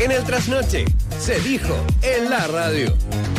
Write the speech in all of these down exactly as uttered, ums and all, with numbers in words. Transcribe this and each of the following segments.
En el trasnoche, se dijo en la radio.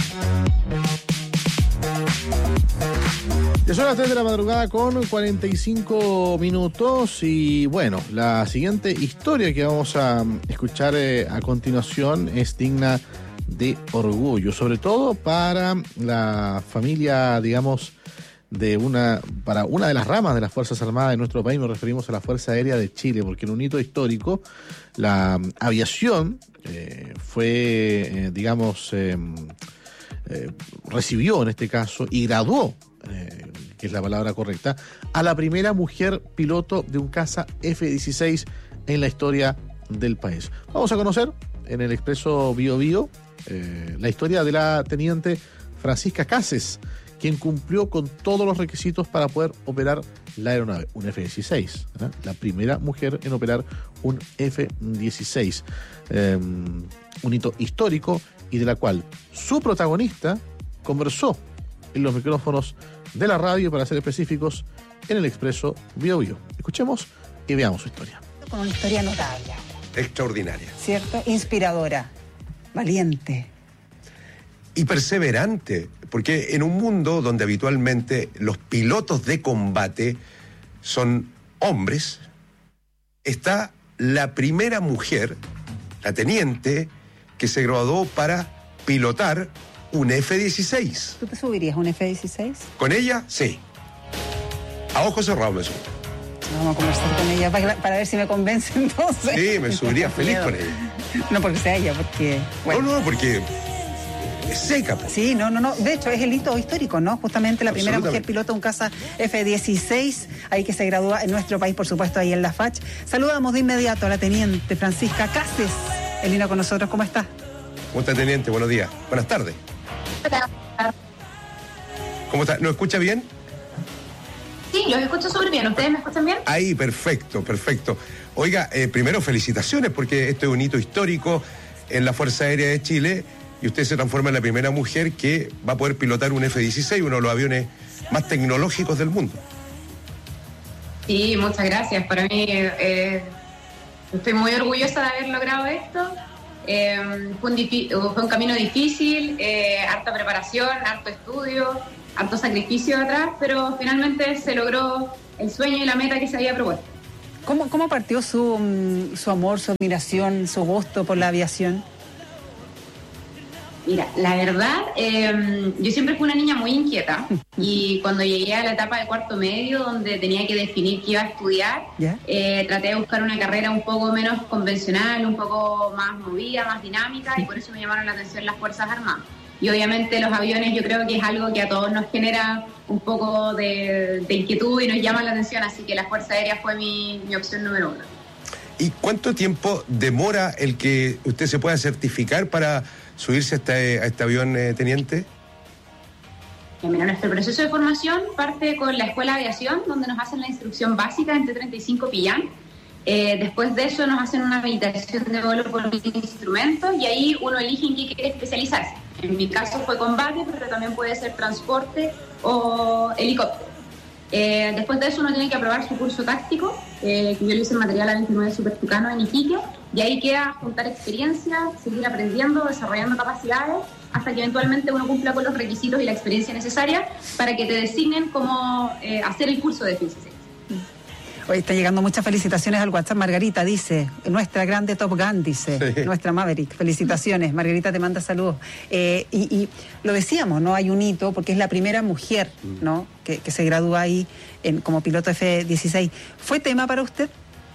Ya son las tres de la madrugada con cuarenta y cinco minutos y bueno, la siguiente historia que vamos a escuchar eh, a continuación es digna de orgullo, sobre todo para la familia, digamos, de una, para una de las ramas de las Fuerzas Armadas de nuestro país. Nos referimos a la Fuerza Aérea de Chile, porque en un hito histórico la aviación eh, fue, eh, digamos, eh, eh, recibió en este caso y graduó, eh, que es la palabra correcta, a la primera mujer piloto de un caza F dieciséis en la historia del país. Vamos a conocer en el Expreso Bio Bio eh, la historia de la teniente Francisca Cases, quien cumplió con todos los requisitos para poder operar la aeronave, un F dieciséis, ¿eh? La primera mujer en operar un F dieciséis, eh, un hito histórico y de la cual su protagonista conversó en los micrófonos de la radio, para ser específicos, en el Expreso Bio Bio. Escuchemos y veamos su historia. Con una historia notable. Extraordinaria. ¿Cierto? Inspiradora, valiente. Y perseverante, porque en un mundo donde habitualmente los pilotos de combate son hombres, está la primera mujer, la teniente, que se graduó para pilotar un F dieciséis. ¿Tú te subirías a un F dieciséis? ¿Con ella? Sí. A ojos cerrados me subo. Vamos a conversar con ella para, para ver si me convence entonces. Sí, me subiría feliz con ella. No porque sea ella, porque... Bueno. No, no, porque... es seca, po. Sí, no, no, no. De hecho, es el hito histórico, ¿no? Justamente la primera mujer piloto de un caza F dieciséis, ahí que se gradúa en nuestro país, por supuesto, ahí en la F A C H. Saludamos de inmediato a la teniente Francisca Cases. Elina con nosotros, ¿cómo está? ¿Cómo está, teniente? Buenos días. Buenas tardes. Hola. ¿Cómo está? ¿Nos escucha bien? Sí, los escucho súper bien. ¿Ustedes me escuchan bien? Ahí, perfecto, perfecto. Oiga, eh, primero felicitaciones, porque esto es un hito histórico en la Fuerza Aérea de Chile, y usted se transforma en la primera mujer que va a poder pilotar un F dieciséis, uno de los aviones más tecnológicos del mundo. Sí, muchas gracias. Para mí, eh, estoy muy orgullosa de haber logrado esto. Eh, fue, un difi- fue un camino difícil, eh, harta preparación, harto estudio, harto sacrificio atrás, pero finalmente se logró el sueño y la meta que se había propuesto. ¿Cómo, cómo partió su, su amor, su admiración, su gusto por la aviación? Mira, la verdad, eh, yo siempre fui una niña muy inquieta y cuando llegué a la etapa de cuarto medio, donde tenía que definir qué iba a estudiar, ¿Ya? eh, traté de buscar una carrera un poco menos convencional, un poco más movida, más dinámica, y por eso me llamaron la atención las Fuerzas Armadas. Y obviamente los aviones yo creo que es algo que a todos nos genera un poco de, de inquietud y nos llama la atención, así que la Fuerza Aérea fue mi, mi opción número uno. ¿Y cuánto tiempo demora el que usted se pueda certificar para subirse a este, a este avión, eh, teniente? Mira, nuestro proceso de formación parte con la Escuela de Aviación, donde nos hacen la instrucción básica en T treinta y cinco Pillán. Eh, después de eso nos hacen una habilitación de vuelo por instrumentos y ahí uno elige en qué quiere especializarse. En mi caso fue combate, pero también puede ser transporte o helicóptero. Eh, después de eso uno tiene que aprobar su curso táctico, eh, que yo lo hice en material A veintinueve Super Tucano en Iquique, y ahí queda juntar experiencia, seguir aprendiendo, desarrollando capacidades, hasta que eventualmente uno cumpla con los requisitos y la experiencia necesaria para que te designen cómo eh, hacer el curso de F dieciséis. Hoy está llegando muchas felicitaciones al WhatsApp. Margarita dice, nuestra grande Top Gun, dice, sí. Nuestra Maverick. Felicitaciones. Margarita te manda saludos. Eh, y, y lo decíamos, ¿no? Hay un hito, porque es la primera mujer, ¿no? Que, que se gradúa ahí en, como piloto F dieciséis. ¿Fue tema para usted?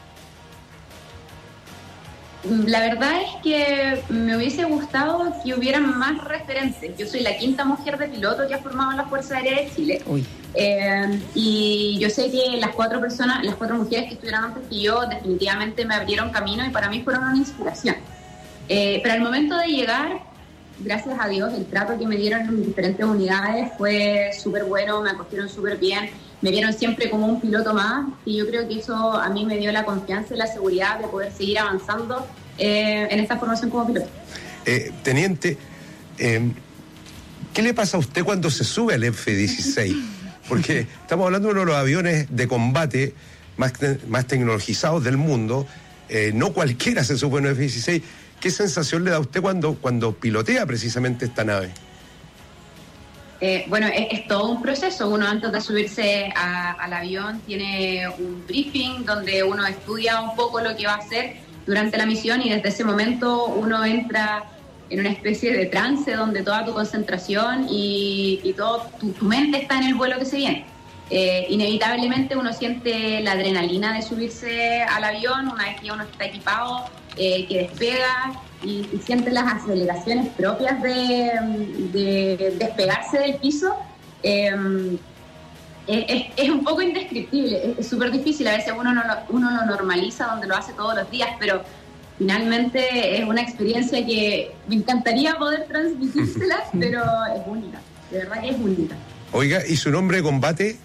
La verdad es que me hubiese gustado que hubieran más referentes. Yo soy la quinta mujer de piloto que ha formado la Fuerza Aérea de Chile. Eh, y yo sé que las cuatro personas, las cuatro mujeres que estuvieron antes que yo, definitivamente me abrieron camino y para mí fueron una inspiración. Eh, pero al momento de llegar, gracias a Dios, el trato que me dieron en mis diferentes unidades fue súper bueno, me acogieron súper bien, me vieron siempre como un piloto más, y yo creo que eso a mí me dio la confianza y la seguridad de poder seguir avanzando eh, en esta formación como piloto. Eh, teniente, eh, ¿qué le pasa a usted cuando se sube al F dieciséis? Porque estamos hablando de uno de los aviones de combate más, te- más tecnologizados del mundo, eh, no cualquiera se sube a un F dieciséis. ¿qué sensación le da a usted cuando, cuando pilotea precisamente esta nave? Eh, bueno, es, es todo un proceso. Uno antes de subirse a, al avión tiene un briefing donde uno estudia un poco lo que va a hacer durante la misión y desde ese momento uno entra en una especie de trance donde toda tu concentración y, y todo tu, tu mente está en el vuelo que se viene. Eh, inevitablemente uno siente la adrenalina de subirse al avión una vez que uno está equipado, eh, que despega y, y siente las aceleraciones propias de, de despegarse del piso. Eh, es, es un poco indescriptible, es súper difícil, a veces uno, no lo, uno lo normaliza donde lo hace todos los días, pero finalmente es una experiencia que me encantaría poder transmitírselas, pero es única, de verdad que es única. Oiga, ¿y su nombre de combate?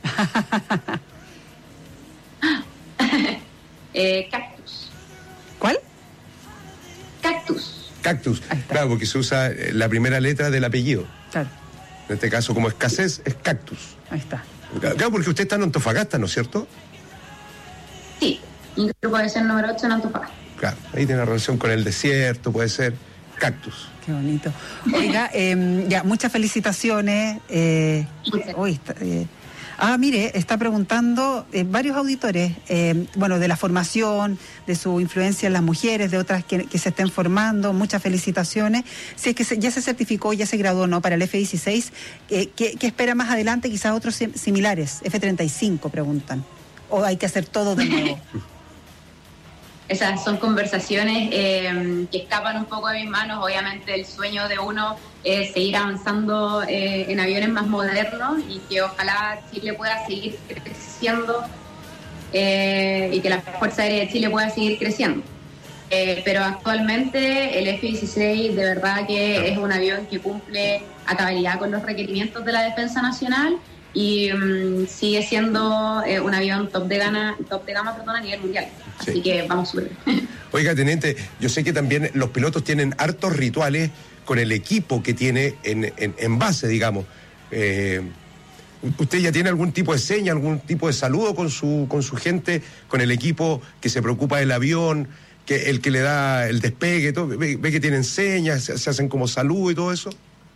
eh, Cactus. ¿Cuál? Cactus. Cactus, claro, porque se usa la primera letra del apellido. Claro. En este caso, como escasez, es Cactus. Ahí está. Claro, porque usted está en Antofagasta, ¿no es cierto? Sí, mi grupo de ser número ocho en Antofagasta. Claro, ahí tiene relación con el desierto, puede ser Cactus. Qué bonito. Oiga, eh, ya, muchas felicitaciones. Eh, hoy está, eh, ah, mire, está preguntando eh, varios auditores, eh, bueno, de la formación, de su influencia en las mujeres, de otras que, que se estén formando, muchas felicitaciones. Si es que se, ya se certificó, ya se graduó, ¿no?, para el F dieciséis, eh, ¿qué, ¿qué espera más adelante? Quizás otros similares, F treinta y cinco, preguntan. ¿O hay que hacer todo de nuevo? Esas son conversaciones eh, que escapan un poco de mis manos. Obviamente el sueño de uno es seguir avanzando eh, en aviones más modernos y que ojalá Chile pueda seguir creciendo eh, y que la Fuerza Aérea de Chile pueda seguir creciendo. Eh, pero actualmente el F dieciséis de verdad que es un avión que cumple a cabalidad con los requerimientos de la Defensa Nacional y um, sigue siendo eh, un avión top de gama, top de gama perdón, a nivel mundial. Sí. Así que vamos súper bien. Oiga, teniente, yo sé que también los pilotos tienen hartos rituales con el equipo que tiene en, en, en base, digamos. Eh, ¿Usted ya tiene algún tipo de seña, algún tipo de saludo con su, con su gente, con el equipo que se preocupa del avión, que el que le da el despegue, todo? ¿Ve, ve que tienen señas, se, se hacen como saludo y todo eso?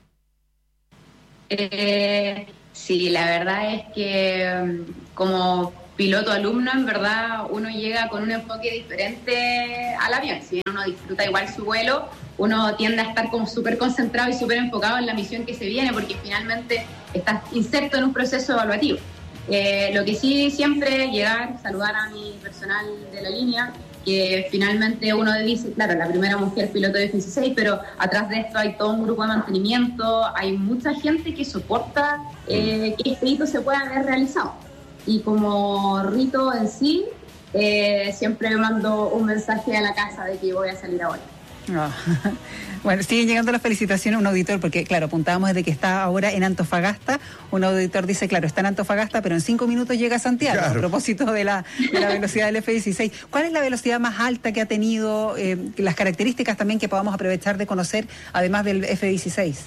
Eh, sí, la verdad es que como piloto alumno, en verdad, uno llega con un enfoque diferente al avión. Si bien uno disfruta igual su vuelo, uno tiende a estar como súper concentrado y súper enfocado en la misión que se viene, porque finalmente estás inserto en un proceso evaluativo. Eh, lo que sí siempre llegar, saludar a mi personal de la línea, que finalmente uno dice, claro, la primera mujer piloto de F dieciséis, pero atrás de esto hay todo un grupo de mantenimiento, hay mucha gente que soporta eh, que este hito se pueda haber realizado. Y como rito en sí, eh, siempre mando un mensaje a la casa de que voy a salir ahora. Oh. Bueno, siguen llegando las felicitaciones. Un auditor, porque claro, apuntábamos desde que está ahora en Antofagasta, un auditor dice, claro, está en Antofagasta, pero en cinco minutos llega a Santiago, claro. A propósito de la, de la velocidad del F dieciséis. ¿Cuál es la velocidad más alta que ha tenido? Eh, las características también que podamos aprovechar de conocer, además del F dieciséis.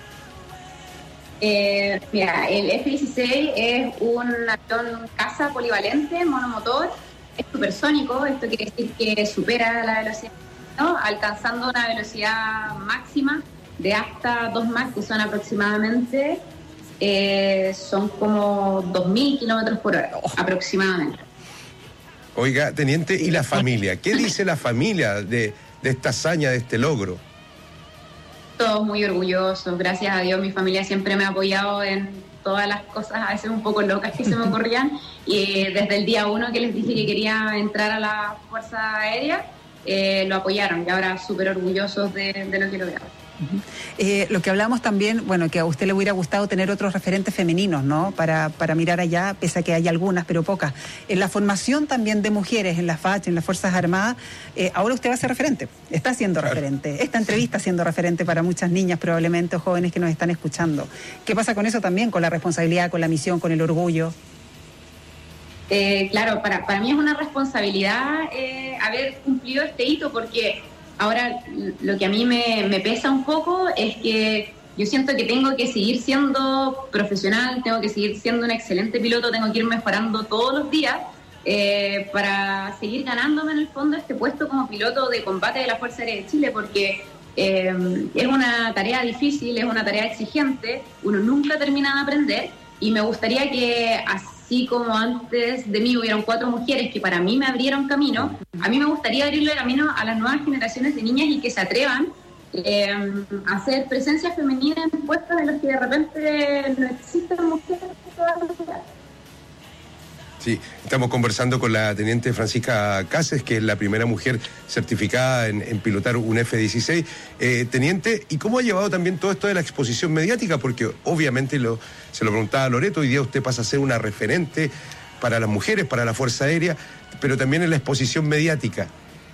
Eh, mira, el F dieciséis es un avión caza polivalente, monomotor, es supersónico, esto quiere decir que supera la velocidad, ¿no?, alcanzando una velocidad máxima de hasta dos Mach, que son aproximadamente, eh, son como dos mil kilómetros por hora, aproximadamente. Oiga, teniente, ¿y la familia? ¿Qué dice la familia de, de esta hazaña, de este logro? Todos muy orgullosos, gracias a Dios mi familia siempre me ha apoyado en todas las cosas a veces un poco locas que se me ocurrían y desde el día uno que les dije que quería entrar a la Fuerza Aérea, eh, lo apoyaron y ahora súper orgullosos de, de lo que lograron. Uh-huh. Eh, lo que hablamos también, bueno, que a usted le hubiera gustado tener otros referentes femeninos, ¿no? Para, para mirar allá, pese a que hay algunas, pero pocas. En la formación también de mujeres, en la F A C, en las Fuerzas Armadas, eh, ahora usted va a ser referente, está siendo claro. referente. Esta entrevista siendo referente para muchas niñas, probablemente, o jóvenes que nos están escuchando. ¿Qué pasa con eso también, con la responsabilidad, con la misión, con el orgullo? Eh, claro, para, para mí es una responsabilidad eh, haber cumplido este hito, porque ahora lo que a mí me, me pesa un poco es que yo siento que tengo que seguir siendo profesional, tengo que seguir siendo un excelente piloto, tengo que ir mejorando todos los días, eh, para seguir ganándome en el fondo este puesto como piloto de combate de la Fuerza Aérea de Chile, porque eh, es una tarea difícil, es una tarea exigente, uno nunca termina de aprender, y me gustaría que así como antes de mí hubieron cuatro mujeres que para mí me abrieron camino, a mí me gustaría abrirle camino a las nuevas generaciones de niñas y que se atrevan eh, a hacer presencia femenina en puestos en los que de repente no existen mujeres todavía. Sí, estamos conversando con la teniente Francisca Cases, que es la primera mujer certificada en, en pilotar un F dieciséis. Eh, teniente, ¿y cómo ha llevado también todo esto de la exposición mediática? Porque obviamente, lo, se lo preguntaba a Loreto, hoy día usted pasa a ser una referente para las mujeres, para la Fuerza Aérea, pero también en la exposición mediática.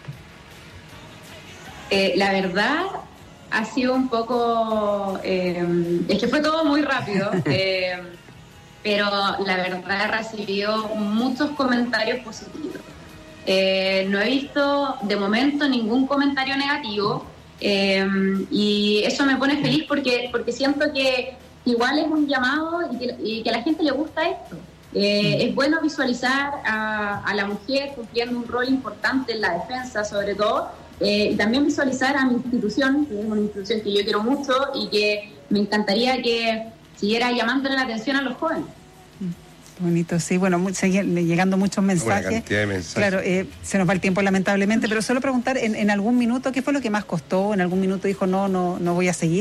Eh, la verdad ha sido un poco... Eh, es que fue todo muy rápido. Eh, pero la verdad he recibido muchos comentarios positivos. Eh, no he visto de momento ningún comentario negativo eh, y eso me pone feliz porque, porque siento que igual es un llamado y que, y que a la gente le gusta esto. Eh, es bueno visualizar a, a la mujer cumpliendo un rol importante en la defensa, sobre todo, eh, y también visualizar a mi institución, que es una institución que yo quiero mucho y que me encantaría que siguiera llamándole la atención a los jóvenes. Bonito, sí, bueno, mu- siguen llegando muchos mensajes. Una cantidad de mensajes. Claro, eh, se nos va el tiempo lamentablemente, pero solo preguntar, en, en algún minuto, ¿qué fue lo que más costó? ¿En algún minuto dijo, no, no, no voy a seguir?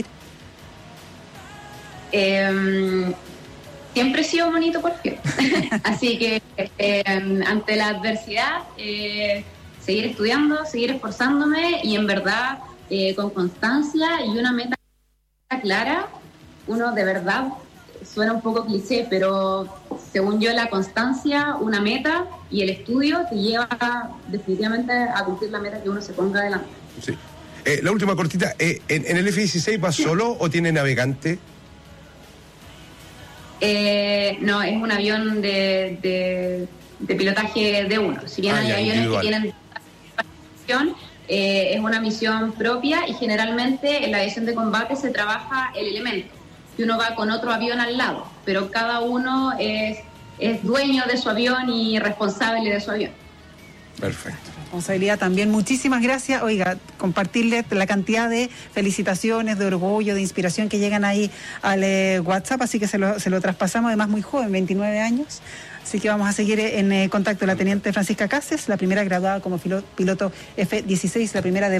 Eh, siempre he sido bonito por fin. Así que eh, ante la adversidad, eh, seguir estudiando, seguir esforzándome y en verdad eh, con constancia y una meta clara, uno de verdad, suena un poco cliché, pero según yo la constancia, una meta y el estudio te lleva definitivamente a cumplir la meta que uno se ponga adelante. Sí. Eh, la última cortita, eh, ¿en, ¿en el F dieciséis va solo o tiene navegante? Eh, no, es un avión de, de, de pilotaje de uno. Si bien Ah, hay ya, aviones individual. que tienen misión, eh, es una misión propia y generalmente en la aviación de combate se trabaja el elemento, que uno va con otro avión al lado, pero cada uno es, es dueño de su avión y responsable de su avión. Perfecto. Responsabilidad también. Muchísimas gracias. Oiga, compartirle la cantidad de felicitaciones, de orgullo, de inspiración que llegan ahí al eh, WhatsApp, así que se lo, se lo traspasamos, además muy joven, veintinueve años. Así que vamos a seguir en eh, contacto. La teniente Francisca Cases, la primera graduada como piloto F dieciséis, la primera de